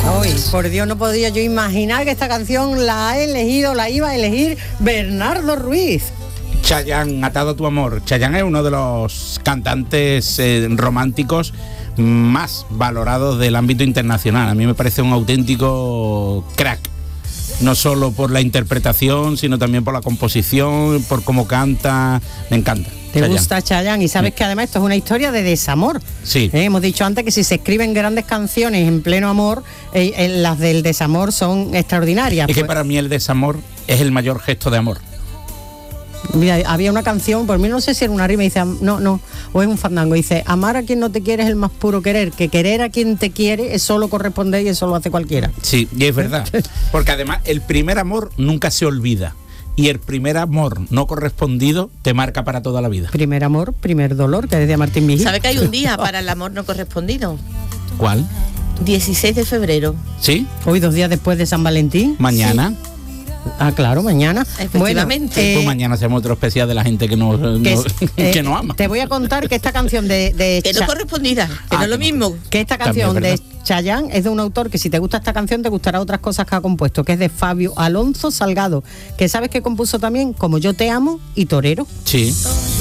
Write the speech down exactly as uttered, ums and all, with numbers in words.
Hoy, por Dios, no podía yo imaginar que esta canción la ha elegido, la iba a elegir Bernardo Ruiz. Chayanne, Atado a tu amor. Chayanne es uno de los cantantes eh, románticos más valorados del ámbito internacional. A mí me parece un auténtico crack. No solo por la interpretación, sino también por la composición, por cómo canta. Me encanta. ¿Te Chayanne. gusta Chayanne? Y sabes sí. que además esto es una historia de desamor. Sí. Eh, hemos dicho antes que si se escriben grandes canciones en pleno amor, eh, eh, las del desamor son extraordinarias. Es pues. que para mí el desamor es el mayor gesto de amor. Mira, había una canción, por mí no sé si era una rima, dice, no, no, o es un fandango, dice, amar a quien no te quiere es el más puro querer, que querer a quien te quiere es solo corresponder y eso lo hace cualquiera. Sí, y es verdad, porque además el primer amor nunca se olvida. Y el primer amor no correspondido te marca para toda la vida. Primer amor, primer dolor, que decía Martín Vigil. ¿Sabe que hay un día para el amor no correspondido? ¿Cuál? dieciséis de febrero. ¿Sí? Hoy, dos días después de San Valentín. Mañana. Sí. Ah, claro, mañana. Efectivamente. Bueno, eh, pues mañana hacemos otro especial de la gente que nos, que, no, eh, que nos ama. Te voy a contar que esta canción de... de que no correspondida, que ah, no es lo mismo. Que esta canción de Chayanne es de un autor que si te gusta esta canción te gustará otras cosas que ha compuesto, que es de Fabio Alonso Salgado, que sabes que compuso también Como yo te amo y Torero. Sí.